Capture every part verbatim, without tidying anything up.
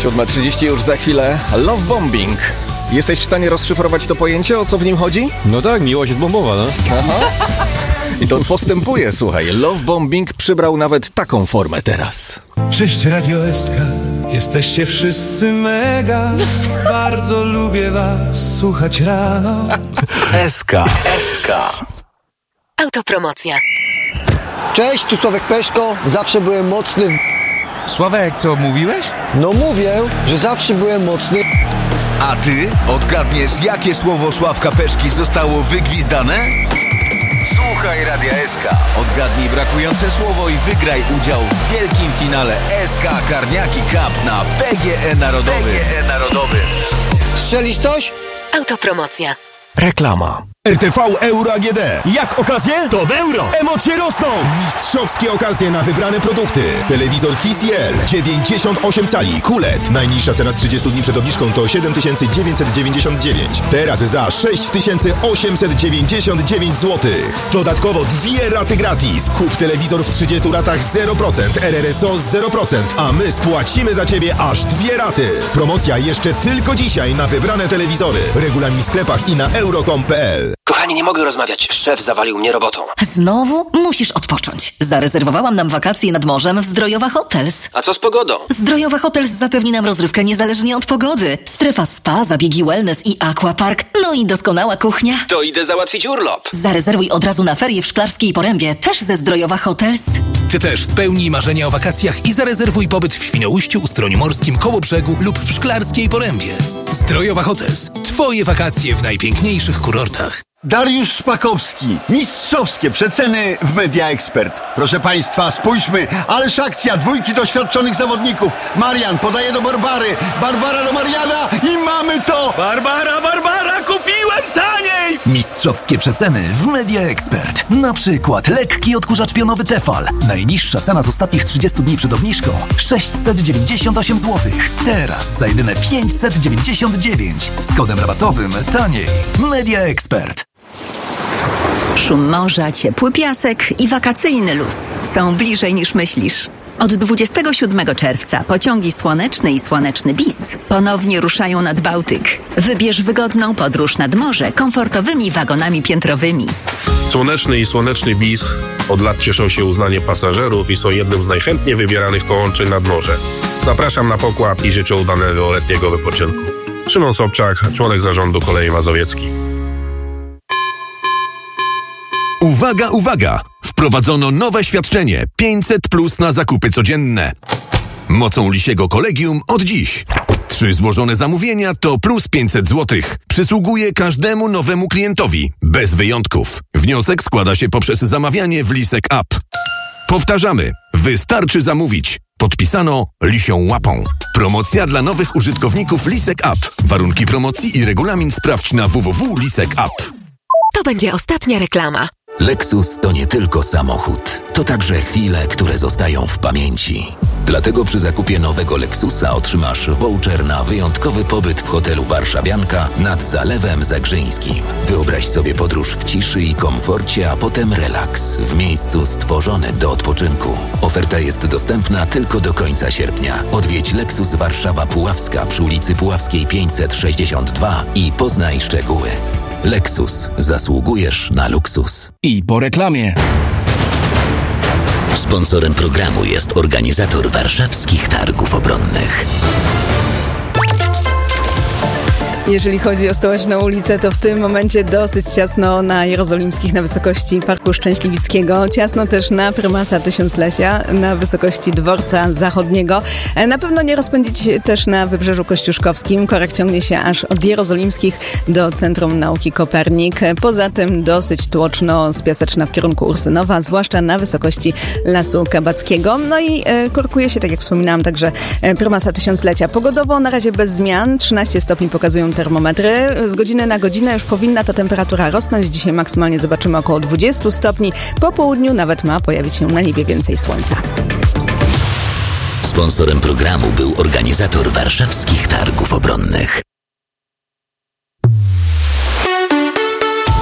siódma trzydzieści już za chwilę. Love bombing. Jesteś w stanie rozszyfrować to pojęcie, o co w nim chodzi? No tak, miłość jest bombowa, no. Aha. I to postępuje, słuchaj. Love bombing przybrał nawet taką formę teraz. Cześć Radio S K, jesteście wszyscy mega. Bardzo lubię was słuchać rano. S K. S K. Autopromocja. Cześć, tu Sławek Peszko. Zawsze byłem mocny w... Sławek, co mówiłeś? No mówię, że zawsze byłem mocny. A ty odgadniesz, jakie słowo Sławka Peszki zostało wygwizdane? Słuchaj Radia S K. Odgadnij brakujące słowo i wygraj udział w wielkim finale S K Karniaki Cup na P G E Narodowym. P G E Narodowym. Strzelisz coś? Autopromocja. Reklama. R T V Euro A G D. Jak okazje? To w euro! Emocje rosną! Mistrzowskie okazje na wybrane produkty. Telewizor T C L dziewięćdziesiąt osiem cali Q L E D. Najniższa cena z trzydziestu dni przed obniżką to siedem tysięcy dziewięćset dziewięćdziesiąt dziewięć. Teraz za sześć tysięcy osiemset dziewięćdziesiąt dziewięć złotych. Dodatkowo dwie raty gratis. Kup telewizor w trzydziestu ratach zero procent, R R S O zero procent, a my spłacimy za Ciebie aż dwie raty. Promocja jeszcze tylko dzisiaj na wybrane telewizory. Regulamin w sklepach i na euro kropka com kropka p l. Kochani, nie mogę rozmawiać. Szef zawalił mnie robotą. Znowu musisz odpocząć. Zarezerwowałam nam wakacje nad morzem w Zdrojowa Hotels. A co z pogodą? Zdrojowa Hotels zapewni nam rozrywkę niezależnie od pogody. Strefa spa, zabiegi wellness i aquapark. No i doskonała kuchnia. To idę załatwić urlop. Zarezerwuj od razu na ferie w Szklarskiej Porębie, też ze Zdrojowa Hotels. Ty też spełnij marzenia o wakacjach i zarezerwuj pobyt w Świnoujściu, Ustroniu Morskim, Kołobrzegu lub w Szklarskiej Porębie. Zdrojowa Hotels. Twoje wakacje w najpiękniejszych kurortach. Dariusz Szpakowski. Mistrzowskie przeceny w Media Expert. Proszę Państwa, spójrzmy. Ależ akcja dwójki doświadczonych zawodników. Marian podaje do Barbary. Barbara do Mariana i mamy to! Barbara, Barbara, kupiłem taniej! Mistrzowskie przeceny w Media Expert. Na przykład lekki odkurzacz pionowy Tefal. Najniższa cena z ostatnich trzydziestu dni przed obniżką sześćset dziewięćdziesiąt osiem złotych. Teraz za jedyne pięćset dziewięćdziesiąt dziewięć. Z kodem rabatowym taniej. Media Expert. Szum morza, ciepły piasek i wakacyjny luz są bliżej niż myślisz. Od dwudziestego siódmego czerwca pociągi Słoneczny i Słoneczny Bis ponownie ruszają nad Bałtyk. Wybierz wygodną podróż nad morze komfortowymi wagonami piętrowymi. Słoneczny i Słoneczny Bis od lat cieszą się uznaniem pasażerów i są jednym z najchętniej wybieranych połączeń nad morze. Zapraszam na pokład i życzę udanego letniego wypoczynku. Szymon Sobczak, członek zarządu Kolei Mazowieckiej. Uwaga, uwaga! Wprowadzono nowe świadczenie pięćset plus na zakupy codzienne. Mocą Lisiego Kolegium od dziś. Trzy złożone zamówienia to plus pięćset złotych. Przysługuje każdemu nowemu klientowi, bez wyjątków. Wniosek składa się poprzez zamawianie w Lisek App. Powtarzamy, wystarczy zamówić. Podpisano Lisią Łapą. Promocja dla nowych użytkowników Lisek App. Warunki promocji i regulamin sprawdź na w w w kropka lisek app. To będzie ostatnia reklama. Lexus to nie tylko samochód, to także chwile, które zostają w pamięci. Dlatego przy zakupie nowego Lexusa otrzymasz voucher na wyjątkowy pobyt w hotelu Warszawianka nad Zalewem Zagrzyńskim. Wyobraź sobie podróż w ciszy i komforcie, a potem relaks w miejscu stworzonym do odpoczynku. Oferta jest dostępna tylko do końca sierpnia. Odwiedź Lexus Warszawa Puławska przy ulicy Puławskiej pięćset sześćdziesiąt dwa i poznaj szczegóły. Lexus. Zasługujesz na luksus. I po reklamie. Sponsorem programu jest organizator warszawskich targów obronnych. Jeżeli chodzi o stołeczną ulicę, to w tym momencie dosyć ciasno na Jerozolimskich na wysokości Parku Szczęśliwickiego. Ciasno też na Prymasa Tysiąclecia na wysokości Dworca Zachodniego. Na pewno nie rozpędzić też na Wybrzeżu Kościuszkowskim. Korek ciągnie się aż od Jerozolimskich do Centrum Nauki Kopernik. Poza tym dosyć tłoczno z Piaseczna w kierunku Ursynowa, zwłaszcza na wysokości Lasu Kabackiego. No i e, korkuje się, tak jak wspominałam, także e, Prymasa Tysiąclecia. Pogodowo na razie bez zmian. trzynaście stopni pokazują termometry. Z godziny na godzinę już powinna ta temperatura rosnąć. Dzisiaj maksymalnie zobaczymy około dwadzieścia stopni. Po południu nawet ma pojawić się na niebie więcej słońca. Sponsorem programu był organizator warszawskich targów obronnych.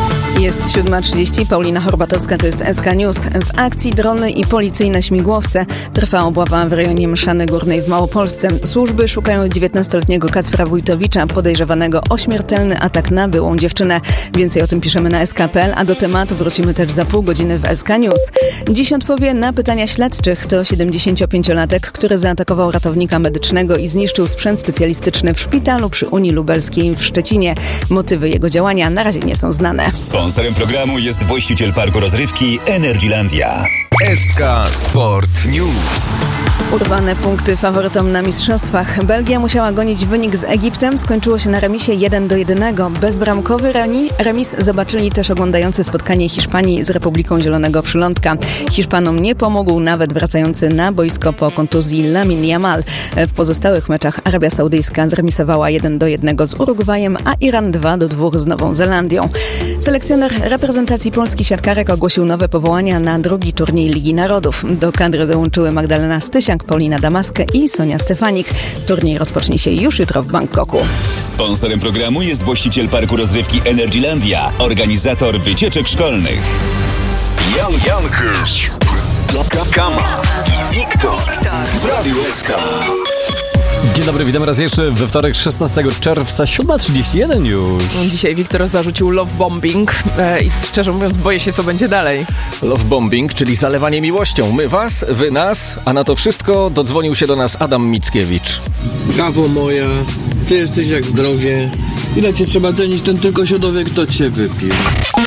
Jest siódma trzydzieści, Paulina Horbatowska, to jest S K News. W akcji drony i policyjne śmigłowce trwa obława w rejonie Mszany Górnej w Małopolsce. Służby szukają dziewiętnastoletniego Kacpra Wójtowicza, podejrzewanego o śmiertelny atak na byłą dziewczynę. Więcej o tym piszemy na S K kropka P L, a do tematu wrócimy też za pół godziny w S K News. Dziś odpowie na pytania śledczych. To siedemdziesięciopięciolatek, który zaatakował ratownika medycznego i zniszczył sprzęt specjalistyczny w szpitalu przy Unii Lubelskiej w Szczecinie. Motywy jego działania na razie nie są znane. Sponsorem programu jest właściciel parku rozrywki Energylandia. S K Sport News. Urwane punkty faworytom na mistrzostwach. Belgia musiała gonić wynik z Egiptem. Skończyło się na remisie jeden do jednego. Bezbramkowy remi, remis zobaczyli też oglądający spotkanie Hiszpanii z Republiką Zielonego Przylądka. Hiszpanom nie pomógł nawet wracający na boisko po kontuzji Lamine Yamal. W pozostałych meczach Arabia Saudyjska zremisowała jeden do jednego z Urugwajem, a Iran dwa do dwóch z Nową Zelandią. Selekcjoner reprezentacji Polski siatkarek ogłosił nowe powołania na drugi turniej Ligi Narodów. Do kadry dołączyły Magdalena Stysiak, Paulina Damaskę i Sonia Stefanik. Turniej rozpocznie się już jutro w Bangkoku. Sponsorem programu jest właściciel parku rozrywki Energylandia, organizator wycieczek szkolnych. Jan Jankers, Kama i Wiktor w Radiu S K. Dzień dobry, witam raz jeszcze we wtorek szesnastego czerwca, siódma trzydzieści jeden już. Dzisiaj Wiktor zarzucił love bombing e, i szczerze mówiąc boję się, co będzie dalej. Love bombing, czyli zalewanie miłością. My was, wy nas, a na to wszystko dodzwonił się do nas Adam Mickiewicz. Kawo moja, ty jesteś jak zdrowie. Ile cię trzeba cenić, ten tylko środowiek to cię wypił.